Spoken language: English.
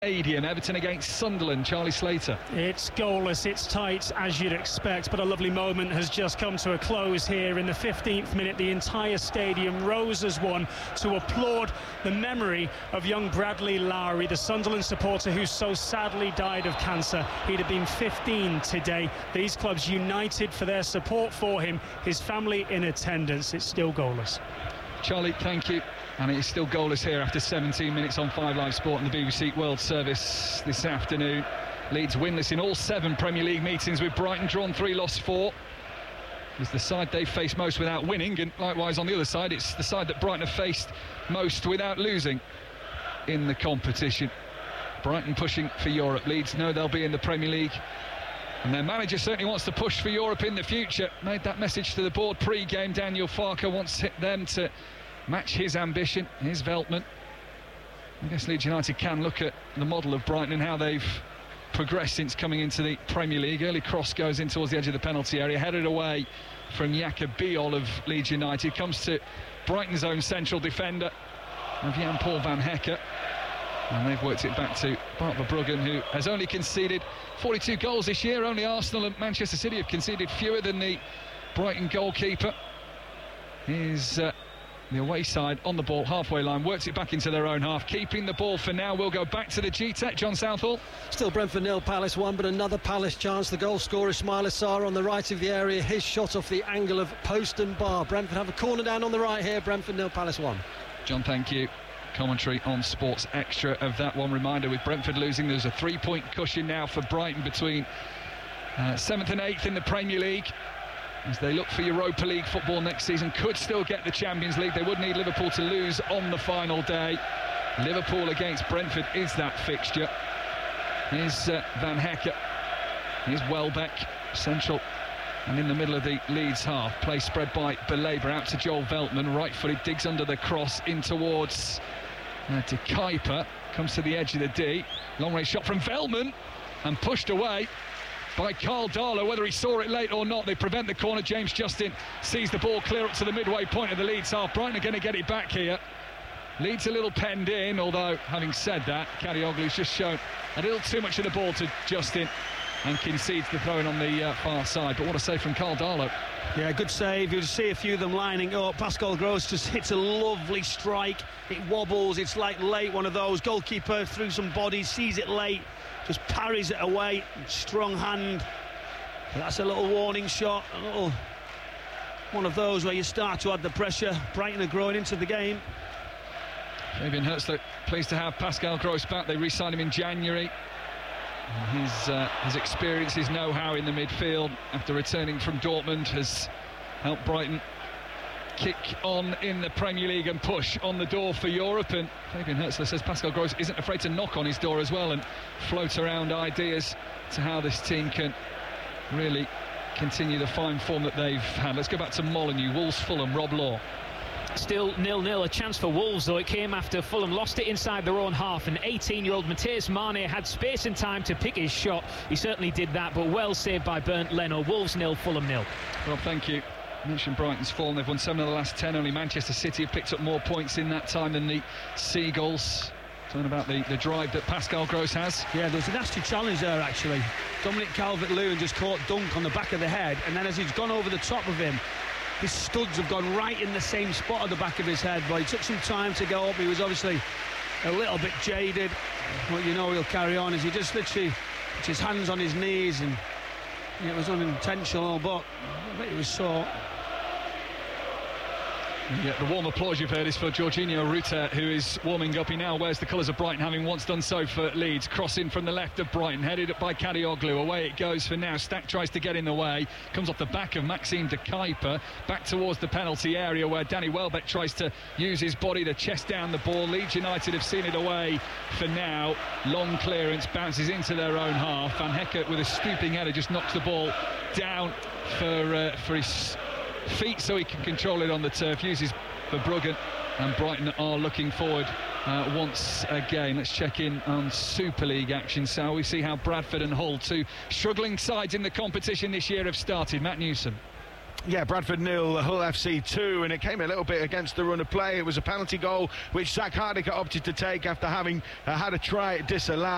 Stadium, Everton against Sunderland. Charlie Slater. It's goalless, it's tight as you'd expect, but a lovely moment has just come to a close here in the 15th minute. The entire stadium rose as one to applaud the memory of young Bradley Lowery, the Sunderland supporter who so sadly died of cancer. He'd have been 15 today. These clubs united for their support for him, his family in attendance. It's still goalless. Charlie, thank you. And it is still goalless here after 17 minutes on 5 Live Sport and the BBC World Service this afternoon. Leeds winless in all 7 Premier League meetings, with Brighton drawn 3, lost 4. It's the side they've faced most without winning, and likewise on the other side, it's the side that Brighton have faced most without losing in the competition. Brighton pushing for Europe. Leeds know they'll be in the Premier League, and their manager certainly wants to push for Europe in the future. Made that message to the board pre-game. Daniel Farke wants them to match his ambition, his Veltman. I guess Leeds United can look at the model of Brighton and how they've progressed since coming into the Premier League. Early cross goes in towards the edge of the penalty area, headed away from Jakob Biol of Leeds United. Comes to Brighton's own central defender, Jan-Paul van Hecke. And they've worked it back to Bart Verbruggen, who has only conceded 42 goals this year. Only Arsenal and Manchester City have conceded fewer than the Brighton goalkeeper. He's the away side on the ball, halfway line, works it back into their own half, keeping the ball for now. We'll go back to the G-Tech. John Southall. Still Brentford 0, Palace 1, but another Palace chance. The goal scorer, Ismaila Sarr, on the right of the area. His shot off the angle of post and bar. Brentford have a corner down on the right here. Brentford 0, Palace 1. John, thank you. Commentary on Sports Extra of that one. Reminder, with Brentford losing, there's a 3-point cushion now for Brighton between 7th and 8th in the Premier League, as they look for Europa League football next season. Could still get the Champions League. They would need Liverpool to lose on the final day. Liverpool against Brentford is that fixture. Here's Van Hecke. Here's Welbeck, central and in the middle of the Leeds half. Play spread by Belaber out to Joel Veltman. Right-footed, digs under the cross in towards De Kuiper. Comes to the edge of the D. Long-range shot from Veltman and pushed away by Carl Darlow. Whether he saw it late or not, they prevent the corner. James Justin sees the ball clear up to the midway point of the Leeds half. Brighton are going to get it back here. Leeds a little penned in, although having said that, Kadioglu's just shown a little too much of the ball to Justin and concedes the throw-in on the far side. But what a save from Carl Darlow. Yeah, good save. You'll see a few of them lining up. Pascal Gross just hits a lovely strike. It wobbles. It's like late one of those. Goalkeeper through some bodies, sees it late, just parries it away. Strong hand. But that's a little warning shot. A little one of those where you start to add the pressure. Brighton are growing into the game. Fabian Herzler pleased to have Pascal Gross back. They re-signed him in January. His experience, his know-how in the midfield after returning from Dortmund has helped Brighton kick on in the Premier League and push on the door for Europe. And Fabian Herzler says Pascal Gross isn't afraid to knock on his door as well and float around ideas to how this team can really continue the fine form that they've had. Let's go back to Molineux. Wolves, Fulham, Rob Law. Still 0-0, a chance for Wolves, though. It came after Fulham lost it inside their own half, and 18-year-old Matheus Mane had space and time to pick his shot. He certainly did that, but well saved by Bernd Leno. Wolves 0, Fulham 0. Rob, thank you. I mentioned Brighton's form. They've won 7 of the last 10. Only Manchester City have picked up more points in that time than the Seagulls. Talking about the drive that Pascal Gross has. Yeah, there was a nasty challenge there, actually. Dominic Calvert-Lewin just caught Dunk on the back of the head, and then as he's gone over the top of him, his studs have gone right in the same spot at the back of his head. But he took some time to go up. He was obviously a little bit jaded. But you know he'll carry on as he just literally puts his hands on his knees, and it was unintentional, but I bet he was sore. Yeah, the warm applause you've heard is for Jorginho Rutter, who is warming up. He now wears the colours of Brighton, having once done so for Leeds. Crossing from the left of Brighton, headed up by Kadioglu. Away it goes for now. Stack tries to get in the way. Comes off the back of Maxime De Kuiper. Back towards the penalty area where Danny Welbeck tries to use his body to chest down the ball. Leeds United have seen it away for now. Long clearance, bounces into their own half. Van Hecke, with a stooping header, just knocks the ball down for his feet so he can control it on the turf. Uses Verbruggen, and Brighton are looking forward once again. Let's check in on Super League action. So we see how Bradford and Hull, two struggling sides in the competition this year, have started. Matt Newsom. Yeah, Bradford 0, Hull FC 2, and it came a little bit against the run of play. It was a penalty goal which Zach Hardiker opted to take after having had a try disallowed.